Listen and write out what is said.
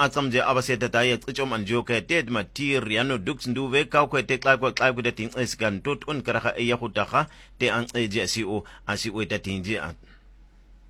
atsamje abaseta taye xicho manjoke ted matir yano dux nduwe ka ko te kla ko kla ko de tin eskan tot un karaha e yakutaha te an eje asi o eta tinji